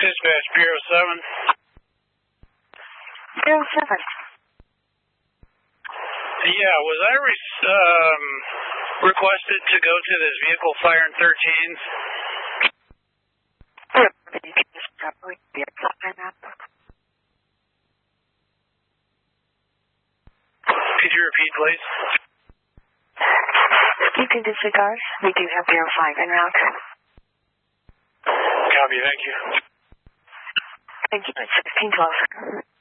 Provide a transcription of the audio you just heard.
Dispatch, Bureau 7. Bureau 7. Yeah, was I requested to go to this vehicle firing 13s? Could you repeat, please? You can disregard. We do have Bureau 5 en route. Copy, thank you. Thank you. 1612.